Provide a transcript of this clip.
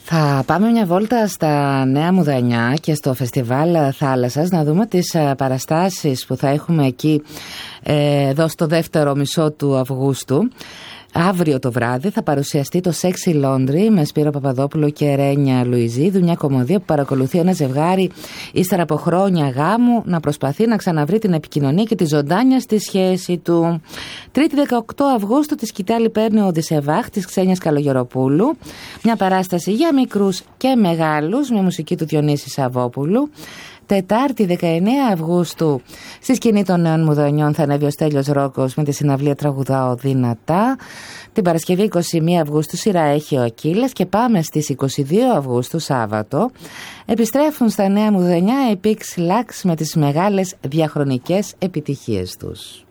Θα πάμε μια βόλτα στα Νέα Μουδανιά και στο Φεστιβάλ Θάλασσας να δούμε τις παραστάσεις που θα έχουμε εκεί εδώ στο δεύτερο μισό του Αυγούστου. Αύριο το βράδυ θα παρουσιαστεί το Sexy Laundry με Σπύρο Παπαδόπουλο και Ρένια Λουιζίδου, μια κομμωδία που παρακολουθεί ένα ζευγάρι ύστερα από χρόνια γάμου να προσπαθεί να ξαναβρει την επικοινωνία και τη ζωντάνια στη σχέση του. Τρίτη 18 Αυγούστου τη σκητάλη παίρνει ο Οδυσσεβάχ της Ξένιας Καλογεροπούλου, μια παράσταση για μικρούς και μεγάλους με μουσική του Διονύση Σαββόπουλου. Τετάρτη 19 Αυγούστου στη σκηνή των Νέων Μουδανιών θα ανέβει ο Στέλιος Ρόκος με τη συναυλία Τραγουδάω Δυνατά. Την Παρασκευή 21 Αυγούστου σειρά έχει ο Ακύλας και πάμε στις 22 Αυγούστου Σάββατο. Επιστρέφουν στα Νέα Μουδανιά οι Pix Lux με τις μεγάλες διαχρονικές επιτυχίες τους.